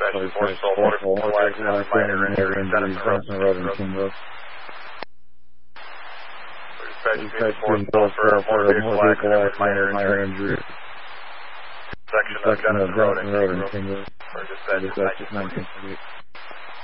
Dispatch 4 Soul Motor Flags and minor Denison Road and Kimbrough. Dispatch 4 Soul for motor vehicle minor injury. Section of Denison Road and Kimbrough. Or dispatch 1938.